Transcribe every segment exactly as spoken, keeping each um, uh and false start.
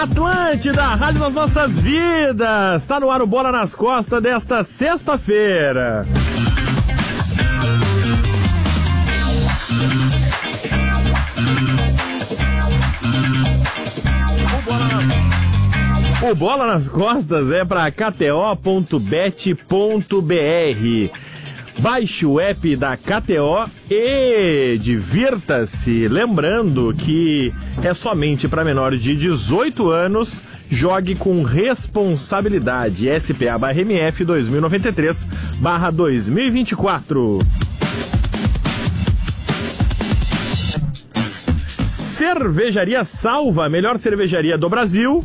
Atlântida, a rádio das nossas vidas. Tá no ar o Bola nas Costas desta sexta-feira. O Bola nas Costas é para K T O ponto bet ponto b r. Baixe o app da K T O e divirta-se. Lembrando que é somente para menores de dezoito anos. Jogue com responsabilidade. S P A barra M F dois mil e noventa e três barra dois mil e vinte e quatro. Cervejaria Salva, a melhor cervejaria do Brasil.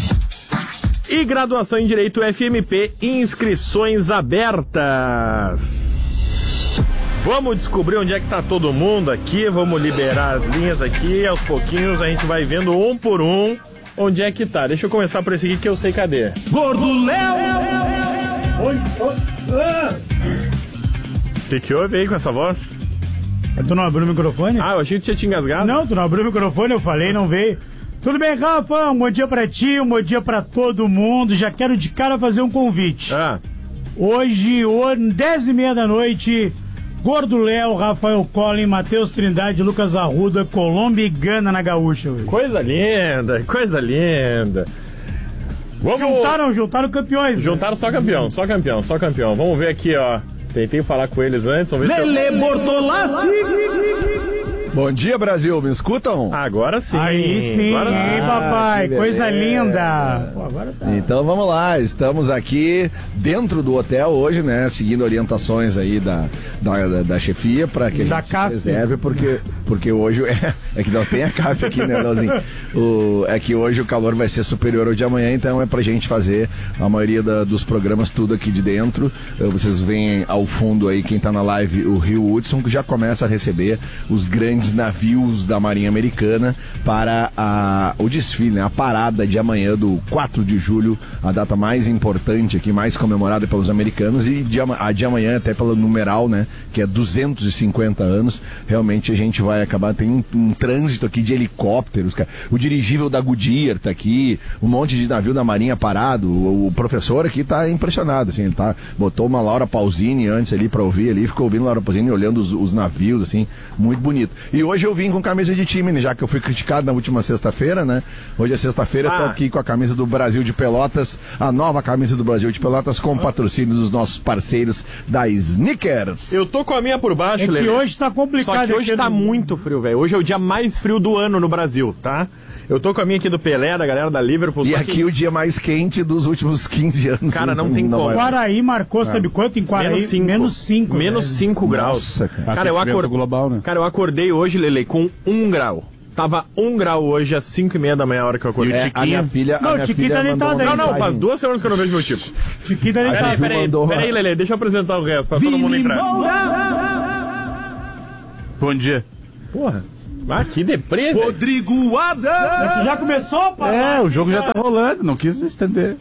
E graduação em Direito F M P, inscrições abertas. Vamos descobrir onde é que tá todo mundo aqui, vamos liberar as linhas aqui, aos pouquinhos a gente vai vendo um por um onde é que tá. Deixa eu começar por esse aqui que eu sei cadê. Gordo Léo! Oi, oi, ah! O que que houve aí com essa voz? Tu não abriu o microfone? Ah, eu achei que tinha te engasgado. Não, tu não abriu o microfone, eu falei, não veio. Tudo bem, Rafa? Um bom dia pra ti, um bom dia pra todo mundo. Já quero de cara fazer um convite. Ah. Hoje, hoje dez e meia da noite, Gordo Léo, Rafael Collin, Matheus Trindade, Lucas Arruda, Colômbia e Gana na Gaúcha. Hoje. Coisa linda, coisa linda. Vamos... Juntaram, juntaram campeões. Juntaram né? só campeão, só campeão, só campeão. Vamos ver aqui, ó. Tentei falar com eles antes, vamos ver Lele se eu... Bortolassi! Bom dia, Brasil, me escutam? Agora sim. Aí sim, agora sim. Aí, papai, ah, coisa linda. Pô, agora tá. Então vamos lá, estamos aqui dentro do hotel hoje, né, seguindo orientações aí da, da, da, da chefia para que a da gente C A F. se reserve, porque, porque hoje é, é que não tem a C A F aqui, né, Leozinho? O, é que hoje o calor vai ser superior ao de amanhã, então é pra gente fazer a maioria da, dos programas tudo aqui de dentro. Vocês veem ao fundo aí, quem tá na live, o Rio Hudson, que já começa a receber os grandes navios da Marinha Americana para a, o desfile, né? A parada de amanhã do quatro de julho, a data mais importante aqui, mais comemorada pelos americanos, e de, a de amanhã até pelo numeral, né? Que é duzentos e cinquenta anos. Realmente a gente vai acabar, tem um, um trânsito aqui de helicópteros, cara. O dirigível da Goodyear tá aqui, um monte de navio da Marinha parado. O, o professor aqui tá impressionado, assim, ele tá, botou uma Laura Pausini antes ali pra ouvir ali, ficou ouvindo Laura Pausini, olhando os, os navios, assim, muito bonito. E hoje eu vim com camisa de time, né, já que eu fui criticado na última sexta-feira, né? Hoje é sexta-feira, ah. eu tô aqui com a camisa do Brasil de Pelotas, a nova camisa do Brasil de Pelotas, com patrocínio dos nossos parceiros da Snickers. Eu tô com a minha por baixo, é Lelê. que hoje tá complicado. Só que hoje tá no... muito frio, velho. Hoje é o dia mais frio do ano no Brasil, tá? Eu tô com a minha aqui do Pelé, da galera da Liverpool. E aqui que... o dia mais quente dos últimos quinze anos. Cara, não tem como. Quaraí marcou, ah. sabe quanto em Quaraí? Menos cinco. Menos cinco graus. Nossa, cara. Cara, eu acordei, global, né? cara, eu acordei hoje, Lele, com um grau. Tava um grau hoje às cinco e meia da manhã, a hora que eu acordei. É, a minha filha, não, a minha Tiquinho filha mandou uma Não, não, faz duas semanas que eu não vejo meu Chico. Tiquinho tá Peraí, peraí, mandou... peraí, Lele, deixa eu apresentar o resto pra todo mundo entrar. Bom dia. Porra. Ah, que deprê, Rodrigo Adams! Já começou, pai? É, o jogo já tá rolando, não quis me estender.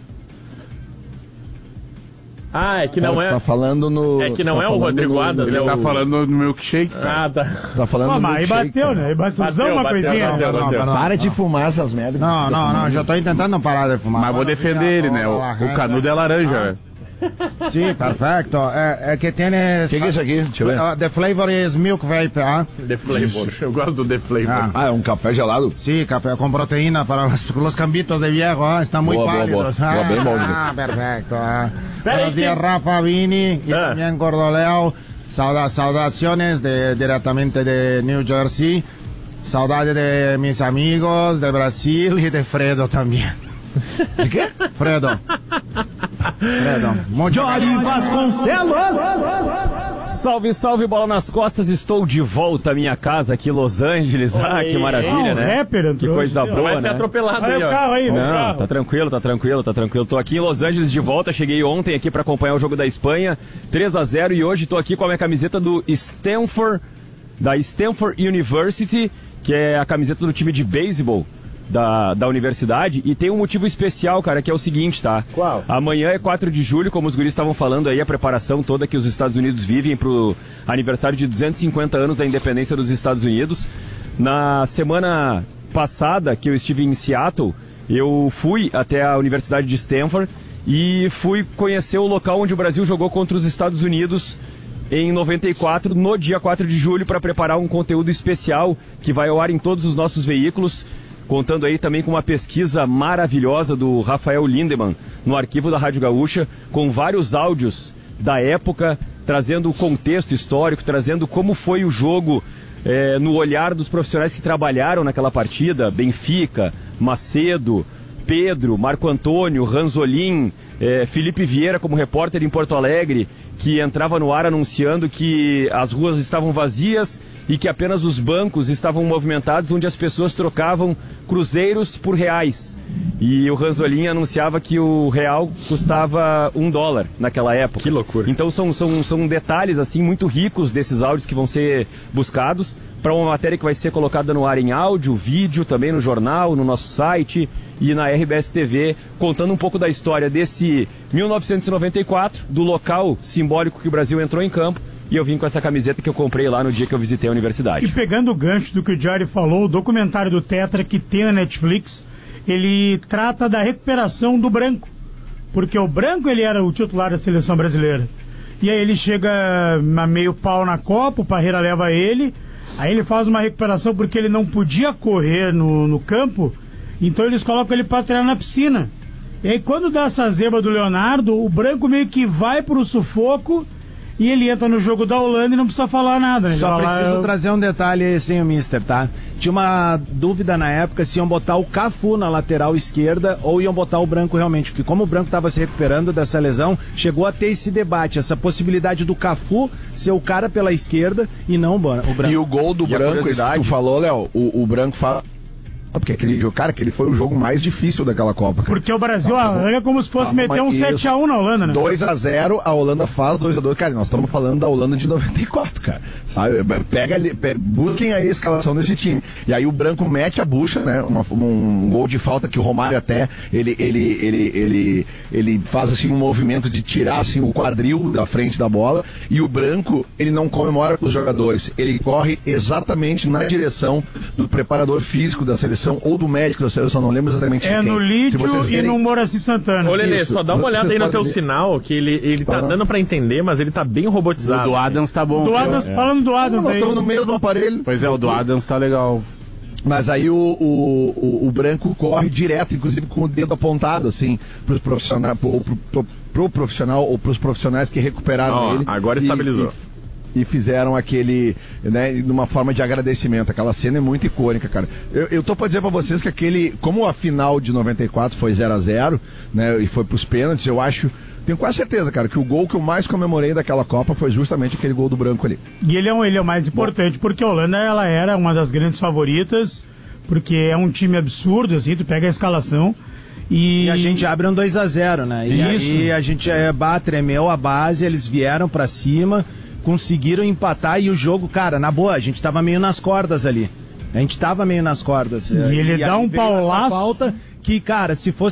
Ah, é que não tá, é... Tá falando no... É que não tá é o Rodrigo Adams, Ele é o... tá falando no milkshake. Ah, tá. Tá falando Pô, no mas aí bateu, cara. né? Aí bateu, Bateu, uma bateu, coisinha. bateu, bateu. Não, não, Para de fumar essas merdas. Não, não, não, já tô tentando parar de fumar. Mas vou defender ele, né? O, o canudo é laranja. Sim, perfeito. É, é que tem... O que, que é isso aqui? Deixa eu ver. Uh, the flavor is milk vapor. Ah? The Flavor. Eu gosto do The Flavor. Ah. Ah, é um café gelado? Sí, café con proteína para los, los cambitos de viejo. Ah? Están muy Boa, boa, pálidos. boa. Boa, Ah, bem bom. ah, perfecto. Ah. Peraí, Buenos días, Rafa, Vini y Ah. también Gordoleo. Sauda, saudaciones de, directamente de New Jersey. Saudade de mis amigos de Brasil y de Fredo también. De quê? Fredo. Fredo. Jory Vasconcelos! Salve, salve, bola nas costas, estou de volta à minha casa aqui em Los Angeles. Ah, que maravilha, Ah, né? o rapper entrou. Que coisa boa, Vai ser né? atropelado Olha aí, o ó. carro aí, o Não, carro. tá tranquilo, tá tranquilo, tá tranquilo. Tô aqui em Los Angeles de volta, cheguei ontem aqui pra acompanhar o jogo da Espanha, três a zero, e hoje tô aqui com a minha camiseta do Stanford, da Stanford University, que é a camiseta do time de beisebol da, da universidade, e tem um motivo especial, cara, que é o seguinte, tá? Qual? Amanhã é quatro de julho, como os guris estavam falando aí, a preparação toda que os Estados Unidos vivem pro aniversário de duzentos e cinquenta anos da independência dos Estados Unidos. Na semana passada, que eu estive em Seattle, eu fui até a Universidade de Stanford e fui conhecer o local onde o Brasil jogou contra os Estados Unidos em noventa e quatro, no dia quatro de julho, para preparar um conteúdo especial que vai ao ar em todos os nossos veículos, contando aí também com uma pesquisa maravilhosa do Rafael Lindemann no arquivo da Rádio Gaúcha, com vários áudios da época, trazendo o contexto histórico, trazendo como foi o jogo é, no olhar dos profissionais que trabalharam naquela partida, Benfica, Macedo, Pedro, Marco Antônio, Ranzolin, é, Felipe Vieira como repórter em Porto Alegre, que entrava no ar anunciando que as ruas estavam vazias e que apenas os bancos estavam movimentados, onde as pessoas trocavam cruzeiros por reais. E o Ranzolin anunciava que o real custava um dólar naquela época. Que loucura. Então são, são, são detalhes assim muito ricos desses áudios que vão ser buscados para uma matéria que vai ser colocada no ar em áudio, vídeo, também no jornal, no nosso site e na R B S T V, contando um pouco da história desse mil novecentos e noventa e quatro, do local simbólico que o Brasil entrou em campo. E eu vim com essa camiseta que eu comprei lá no dia que eu visitei a universidade. E pegando o gancho do que o Jerry falou, o documentário do Tetra que tem na Netflix, ele trata da recuperação do Branco. Porque o Branco, ele era o titular da seleção brasileira. E aí ele chega a meio pau na Copa, o Parreira leva ele, aí ele faz uma recuperação porque ele não podia correr no, no campo, então eles colocam ele para treinar na piscina. E aí quando dá essa zebra do Leonardo, o Branco meio que vai pro sufoco e ele entra no jogo da Holanda e não precisa falar nada. Né? Só Fala, preciso eu... trazer um detalhe aí sem o Mister, tá? Tinha uma dúvida na época se iam botar o Cafu na lateral esquerda ou iam botar o Branco realmente, porque como o Branco estava se recuperando dessa lesão, chegou a ter esse debate, essa possibilidade do Cafu ser o cara pela esquerda e não o Branco. E o gol do E a Branco, esse que tu curiosidade? falou, Léo, o, o Branco fala... Porque aquele jogo, cara, aquele foi o jogo mais difícil daquela Copa. Cara. Porque o Brasil arranha como se fosse Tava meter um isso. sete a um na Holanda, né? dois a zero, a Holanda faz dois a dois. Cara, nós estamos falando da Holanda de noventa e quatro, cara. Sabe? Pega ali, pe- busquem aí a escalação desse time. E aí o Branco mete a bucha, né? Uma- um gol de falta que o Romário até, ele, ele, ele, ele, ele faz assim um movimento de tirar assim o quadril da frente da bola. E o Branco, ele não comemora com os jogadores. Ele corre exatamente na direção do preparador físico da seleção ou do médico da seleção, não lembro exatamente de É quem. no Se Lídio vocês e verem- no Moraci Santana. Ô, Lelê, Isso. só dá uma olhada Vocês aí no teu podem ver. sinal, que ele, ele tá Fala. dando pra entender, mas ele tá bem O robotizado. do assim. Adams tá bom. Do Adams, falando do Adams Nós aí. estamos no mesmo aparelho. Pois é, o do Adams tá legal. Mas aí o, o, o, o Branco corre direto, inclusive com o dedo apontado, assim, pros profissionais, pro, pro, pro, pro profissional ou pros profissionais que recuperaram Ó, ele. agora e- estabilizou. E, e fizeram aquele, né, numa forma de agradecimento. Aquela cena é muito icônica, cara. Eu, eu tô pra dizer pra vocês que aquele, como a final de noventa e quatro foi zero a zero, né, e foi pros pênaltis, eu acho, tenho quase certeza, cara, que o gol que eu mais comemorei daquela Copa foi justamente aquele gol do Branco ali. E ele é, um, ele é o mais importante, porque a Holanda ela era uma das grandes favoritas, porque é um time absurdo, assim, tu pega a escalação e... E a gente abre um dois a zero, né? E Isso. aí a gente é, bah, tremeu a base, eles vieram pra cima, conseguiram empatar e o jogo, cara, na boa, a gente tava meio nas cordas ali. A gente tava meio nas cordas. E ele dá aí um veio essa paulaço. falta que, cara, se fosse